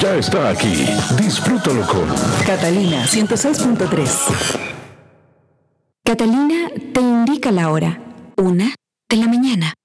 ya está aquí. Disfrútalo con Catalina 106.3. Catalina te indica la hora, 1 de la mañana.